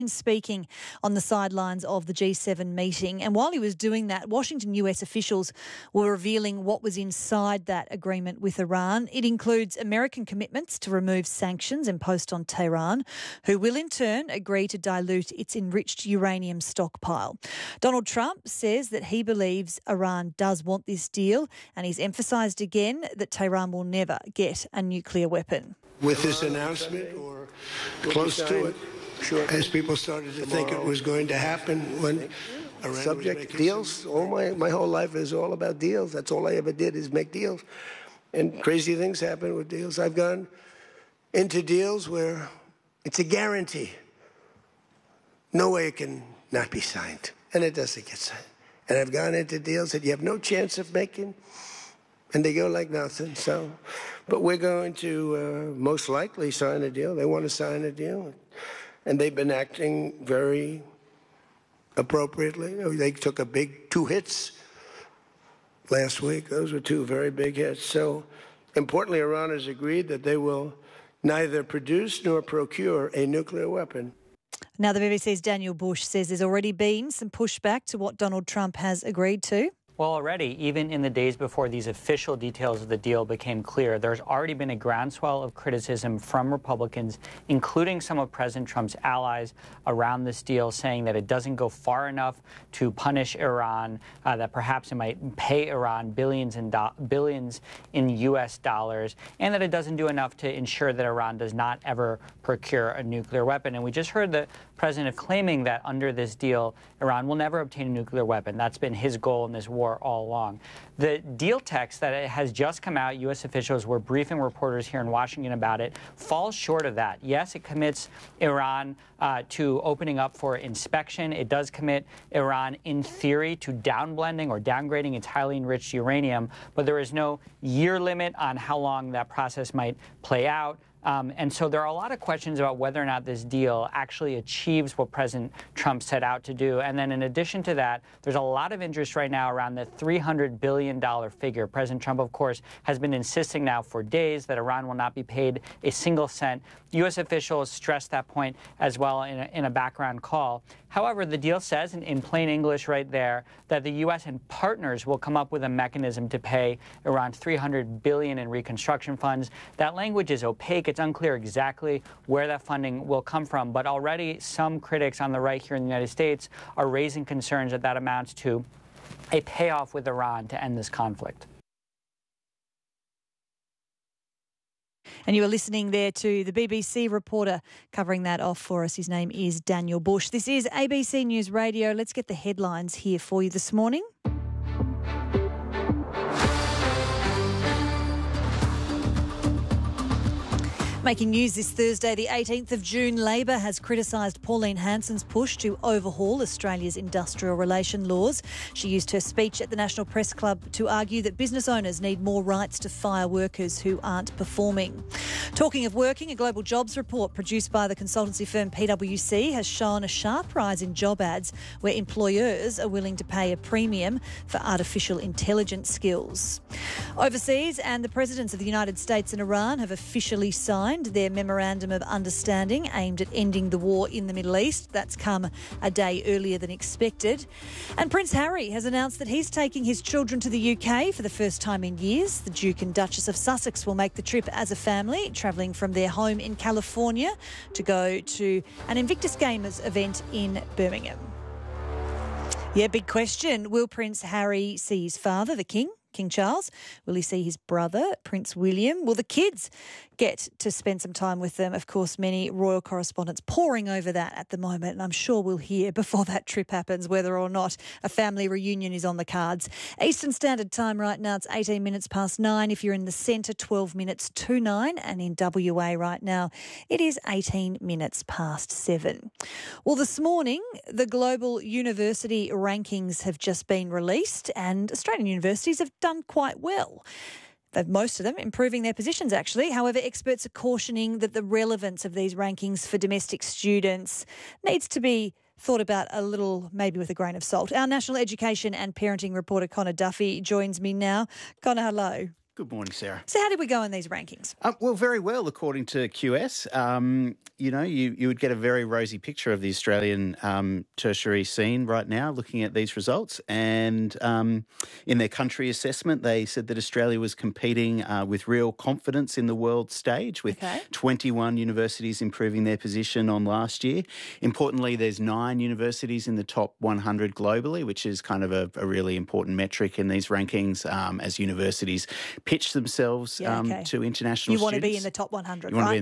speaking on the sidelines of the G7 meeting. And while he was doing that, Washington US officials were revealing what was inside that agreement with Iran. It includes American commitments to remove sanctions imposed on Tehran, who will in turn agree to dilute its enriched uranium stockpile. Donald Trump says that he believes Iran does want this deal, and he's emphasised again that Tehran will never get a nuclear weapon. With this announcement, or close to it, as people started to think it was going to happen when Iran subject deals. My whole life is all about deals. That's all I ever did is make deals. And crazy things happen with deals. I've gone into deals where it's a guarantee. No way it can not be signed. And it doesn't get signed. And I've gone into deals that you have no chance of making, and they go like nothing. So, but we're going to most likely sign a deal. They want to sign a deal. And they've been acting very appropriately. They took a big 2 hits last week. Those were 2 very big hits. So, importantly, Iran has agreed that they will neither produce nor procure a nuclear weapon. Now, the BBC's Daniel Bush says there's already been some pushback to what Donald Trump has agreed to. Well, already, even in the days before these official details of the deal became clear, there's already been a groundswell of criticism from Republicans, including some of President Trump's allies around this deal, saying that it doesn't go far enough to punish Iran, that perhaps it might pay Iran billions in U.S. dollars, and that it doesn't do enough to ensure that Iran does not ever procure a nuclear weapon. And we just heard the president claiming that under this deal, Iran will never obtain a nuclear weapon. That's been his goal in this war all along. The deal text that has just come out, U.S. officials were briefing reporters here in Washington about it, falls short of that. Yes, it commits Iran to opening up for inspection. It does commit Iran, in theory, to downblending or downgrading its highly enriched uranium, but there is no year limit on how long that process might play out. And so there are a lot of questions about whether or not this deal actually achieves what President Trump set out to do. And then in addition to that, there's a lot of interest right now around the $300 billion figure. President Trump, of course, has been insisting now for days that Iran will not be paid a single cent. U.S. officials stressed that point as well in a background call. However, the deal says in plain English right there that the U.S. and partners will come up with a mechanism to pay around $300 billion in reconstruction funds. That language is opaque. It's unclear exactly where that funding will come from. But already some critics on the right here in the United States are raising concerns that that amounts to a payoff with Iran to end this conflict. And you are listening there to the BBC reporter covering that off for us. His name is Daniel Bush. This is ABC News Radio. Let's get the headlines here for you this morning. Making news this Thursday, the 18th of June, Labor has criticised Pauline Hanson's push to overhaul Australia's industrial relation laws. She used her speech at the National Press Club to argue that business owners need more rights to fire workers who aren't performing. Talking of working, a global jobs report produced by the consultancy firm PwC has shown a sharp rise in job ads where employers are willing to pay a premium for artificial intelligence skills. Overseas, and the presidents of the United States and Iran have officially signed their memorandum of understanding aimed at ending the war in the Middle East. That's come a day earlier than expected. And Prince Harry has announced that he's taking his children to the UK for the first time in years. The Duke and Duchess of Sussex will make the trip as a family, travelling from their home in California to go to an Invictus Gamers event in Birmingham. Yeah, big question. Will Prince Harry see his father, the King Charles? Will he see his brother, Prince William? Will the kids get to spend some time with them? Of course, many royal correspondents poring over that at the moment, and I'm sure we'll hear before that trip happens whether or not a family reunion is on the cards. Eastern Standard Time right now, it's 18 minutes past 9. If you're in the centre, 12 minutes to 9, and in WA right now, it is 18 minutes past 7. Well, this morning, the global university rankings have just been released, and Australian universities have done quite well. Most of them improving their positions, actually. However, experts are cautioning that the relevance of these rankings for domestic students needs to be thought about a little, maybe with a grain of salt. Our national education and parenting reporter Connor Duffy joins me now. Connor, hello. Good morning, Sarah. So how did we go in these rankings? Well, very well, according to QS. You would get a very rosy picture of the Australian tertiary scene right now, looking at these results. And in their country assessment, they said that Australia was competing with real confidence in the world stage, with 21 universities improving their position on last year. Importantly, there's 9 universities in the top 100 globally, which is kind of a really important metric in these rankings as universities pitch themselves to international students. You want to be in the top 100, right?